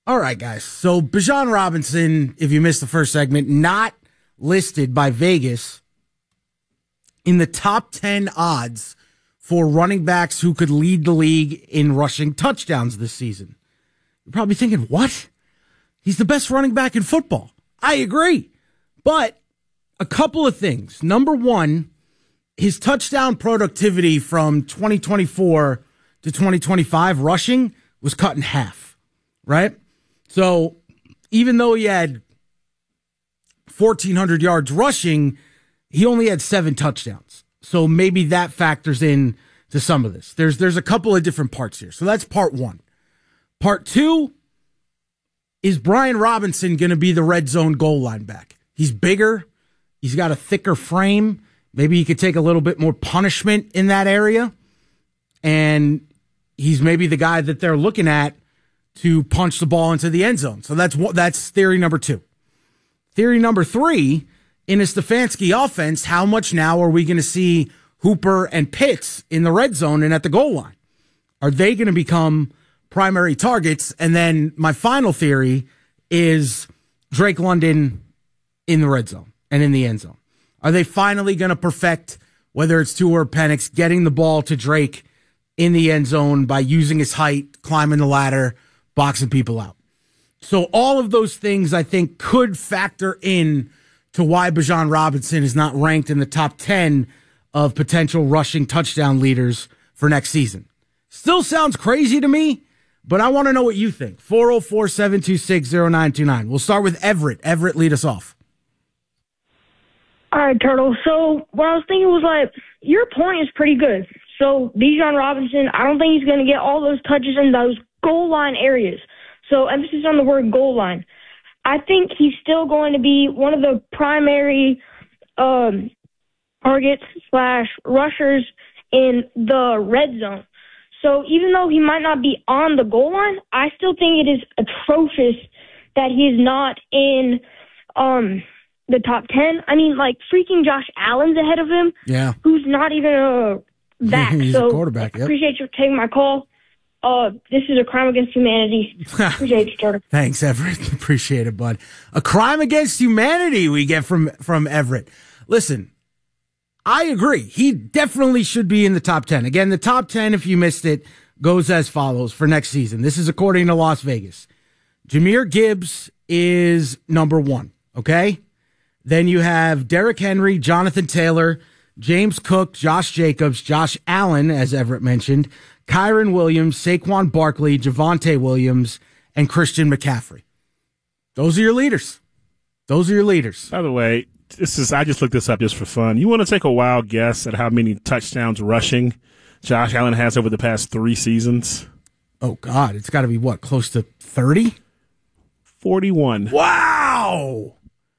All right, guys. So Bijan Robinson, if you missed the first segment, not listed by Vegas in the top 10 odds for running backs who could lead the league in rushing touchdowns this season. You're probably thinking, what? He's the best running back in football. I agree. But a couple of things. Number one, his touchdown productivity from 2024 to 2025 rushing was cut in half, right? So even though he had 1,400 yards rushing, he only had 7 touchdowns. So maybe that factors in to some of this. There's a couple of different parts here. So that's part one. Part two, is Brian Robinson going to be the red zone goal line back? He's bigger. He's got a thicker frame. Maybe he could take a little bit more punishment in that area. And he's maybe the guy that they're looking at to punch the ball into the end zone. So that's theory number 2. Theory number 3, in a Stefanski offense, how much now are we going to see Hooper and Pitts in the red zone and at the goal line? Are they going to become primary targets? And then my final theory is Drake London in the red zone and in the end zone. Are they finally going to perfect, whether it's Tua or Penix, getting the ball to Drake in the end zone by using his height, climbing the ladder, boxing people out? So all of those things, I think, could factor in to why Bijan Robinson is not ranked in the top 10 of potential rushing touchdown leaders for next season. Still sounds crazy to me, but I want to know what you think. 404-726-0929. We'll start with Everett. Everett, lead us off. All right, Turtle. So what I was thinking was, like, your point is pretty good. So Bijan Robinson, I don't think he's going to get all those touches in those goal line areas. So emphasis on the word goal line. I think he's still going to be one of the primary targets / rushers in the red zone. So even though he might not be on the goal line, I still think it is atrocious that he's not in the top 10. I mean, like, freaking Josh Allen's ahead of him. Yeah. Who's not even a back. He's so a quarterback, yep. Appreciate you taking my call. This is a crime against humanity. Appreciate you, Turtle. Thanks, Everett. Appreciate it, bud. A crime against humanity we get from Everett. Listen, I agree. He definitely should be in the top 10. Again, the top 10, if you missed it, goes as follows for next season. This is according to Las Vegas. Jahmyr Gibbs is number 1, okay? Then you have Derrick Henry, Jonathan Taylor, James Cook, Josh Jacobs, Josh Allen, as Everett mentioned, Kyron Williams, Saquon Barkley, Javonte Williams, and Christian McCaffrey. Those are your leaders. Those are your leaders. By the way, I just looked this up just for fun. You want to take a wild guess at how many touchdowns rushing Josh Allen has over the past 3 seasons? Oh, God. It's got to be, what, close to 30? 41. Wow.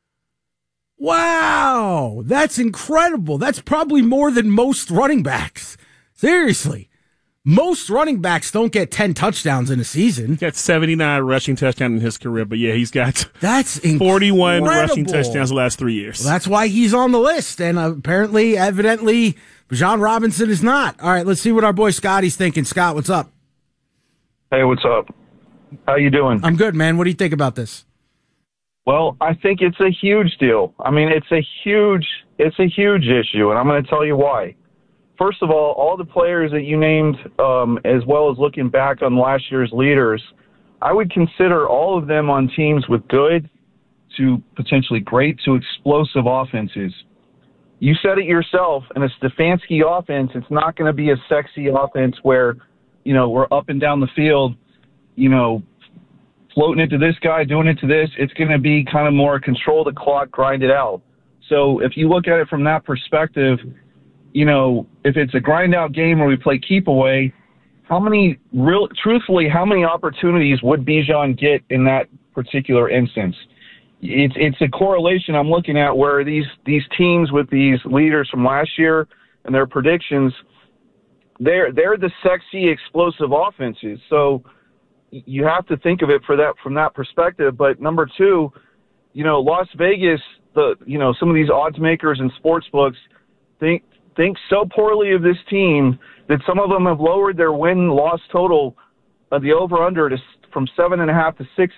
Wow. That's incredible. That's probably more than most running backs. Seriously. Most running backs don't get 10 touchdowns in a season. He's got 79 rushing touchdowns in his career, but yeah, he's got that's 41 rushing touchdowns the last 3 years. Well, that's why he's on the list, and evidently, Bijan Robinson is not. All right, let's see what our boy Scotty's thinking. Scott, what's up? Hey, what's up? How you doing? I'm good, man. What do you think about this? Well, I think it's a huge deal. I mean, it's a huge issue, and I'm going to tell you why. First of all the players that you named, as well as looking back on last year's leaders, I would consider all of them on teams with good to potentially great to explosive offenses. You said it yourself, in a Stefanski offense, it's not going to be a sexy offense where, we're up and down the field, floating it to this guy, doing it to this. It's going to be kind of more control the clock, grind it out. So if you look at it from that perspective, if it's a grind out game where we play keep away, how many opportunities would Bijan get in that particular instance? It's a correlation I'm looking at where these teams with these leaders from last year and their predictions, they're the sexy, explosive offenses. So you have to think of it from that perspective. But number 2, Las Vegas, some of these odds makers and sports books think so poorly of this team that some of them have lowered their win-loss total of the over-under from 7.5 to